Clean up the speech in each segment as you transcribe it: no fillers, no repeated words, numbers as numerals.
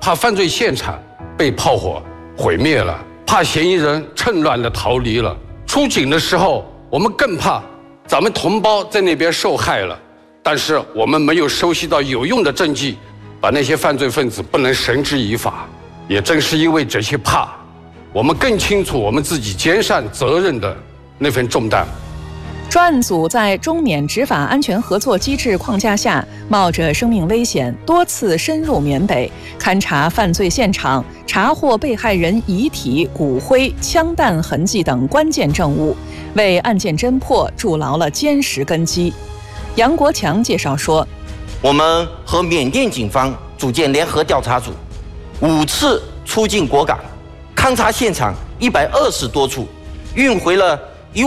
怕犯罪现场被炮火毁灭了，怕嫌疑人趁乱的逃离了。出警的时候，我们更怕咱们同胞在那边受害了。但是我们没有收集到有用的证据，把那些犯罪分子不能绳之以法。也正是因为这些怕，我们更清楚我们自己肩上责任的那份重担。 专案组在中缅执法安全合作机制框架下，冒着生命危险，多次深入缅北，勘查犯罪现场，查获被害人遗体、骨灰、枪弹痕迹等关键证物，为案件侦破筑牢了坚实根基。杨国强介绍说， 我们和缅甸警方组建联合调查组，5次出境果港，勘查现场120多处，运回了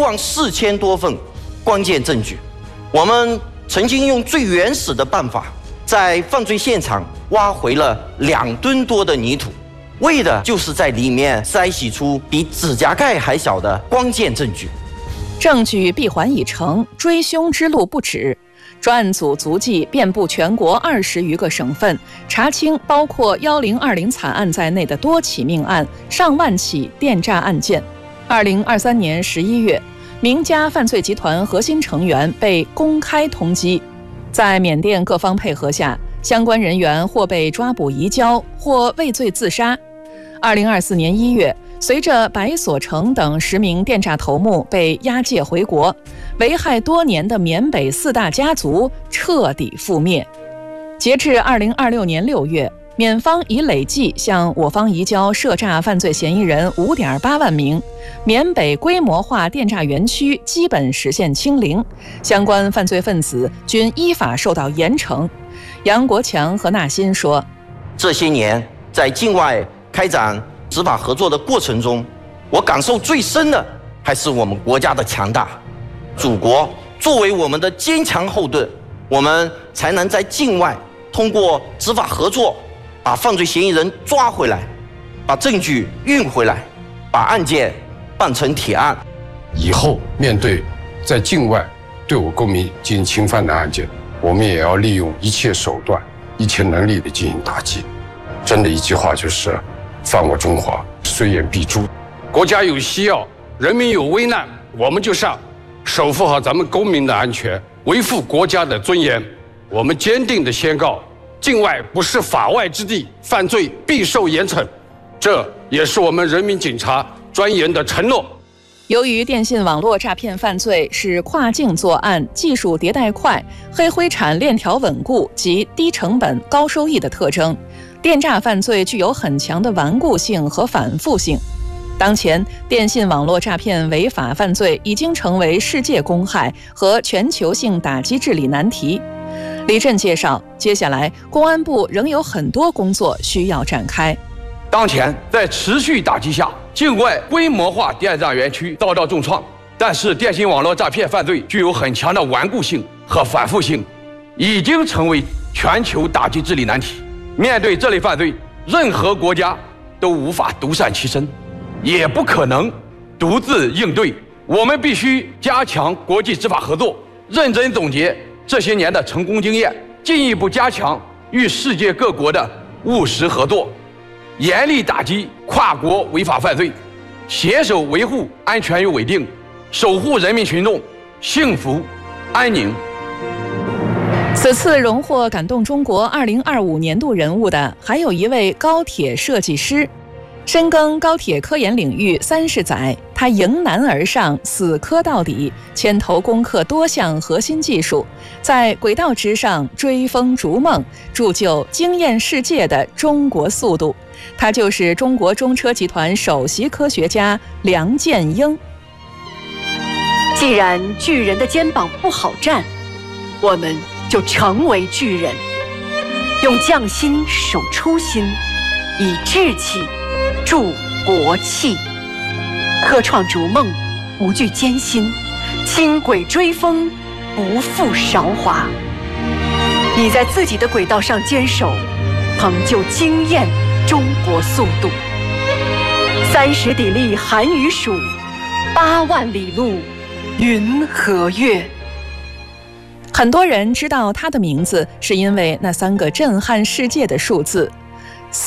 14000多份关键证据。我们曾经用最原始的办法，在犯罪现场挖回了2吨多的泥土，为的就是在里面筛洗出比指甲盖还小的关键证据。 证据闭环已成，追凶之路不止。专案组足迹遍布全国20余个省份，查清包括1020惨案在内的多起命案，上万起电诈案件。2023年11月，名家犯罪集团核心成员被公开通缉。在缅甸各方配合下，相关人员或被抓捕移交，或畏罪自杀。2024年1月，随着白所成等10名电诈头目被押解回国，危害多年的缅北4大家族彻底覆灭。截至2026年6月，缅方已累计向我方移交涉诈犯罪嫌疑人5.8万名，缅北规模化电诈园区基本实现清零，相关犯罪分子均依法受到严惩。杨国强和纳新说， 这些年在境外开展执法合作的过程中，我感受最深的还是我们国家的强大。祖国作为我们的坚强后盾，我们才能在境外通过执法合作，把犯罪嫌疑人抓回来，把证据运回来，把案件办成铁案。 以后面对在境外对我公民进行侵犯的案件，我们也要利用一切手段、一切能力的进行打击。真的一句话就是，犯我中华，虽远必诛。国家有需要，人民有危难，我们就上，守护好咱们公民的安全，维护国家的尊严。我们坚定地宣告，境外不是法外之地，犯罪必受严惩。这也是我们人民警察专员的承诺。 由于电信网络诈骗犯罪是跨境作案，技术迭代快，黑灰产链条稳固及低成本高收益的特征，电诈犯罪具有很强的顽固性和反复性。当前，电信网络诈骗违法犯罪已经成为世界公害和全球性打击治理难题。李震介绍，接下来公安部仍有很多工作需要展开。 当前在持续打击下，境外规模化电诈园区遭到重创，但是电信网络诈骗犯罪具有很强的顽固性和反复性，已经成为全球打击治理难题。面对这类犯罪，任何国家都无法独善其身，也不可能独自应对。我们必须加强国际执法合作，认真总结这些年的成功经验，进一步加强与世界各国的务实合作，严厉打击跨国违法犯罪，携手维护安全与稳定，守护人民群众幸福安宁。 此次荣获感动中国2025年度人物的，还有一位高铁设计师。深耕高铁科研领域30载，他迎难而上，死磕到底，牵头攻克多项核心技术，在轨道之上追风逐梦，铸就惊艳世界的中国速度。他就是中国中车集团首席科学家梁建英。 既然巨人的肩膀不好站，我们就成为巨人，用匠心守初心，以志气铸国气，科创逐梦，不惧艰辛，轻轨追风，不负韶华。你在自己的轨道上坚守，成就惊艳中国速度。30砥砺寒与暑，8万里路云和月。 很多人知道他的名字，是因为那3个震撼世界的数字